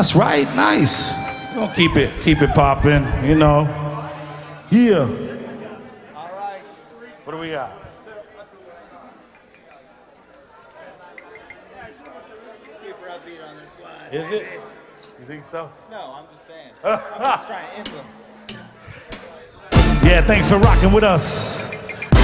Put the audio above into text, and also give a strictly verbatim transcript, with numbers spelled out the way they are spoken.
That's right, nice. We're gonna keep it, keep it popping, you know. Yeah. All right. What do we got? Keep her upbeat on this slide. Is it? You think so? No, I'm just saying. I'm just trying to end them. Yeah, thanks for rocking with us.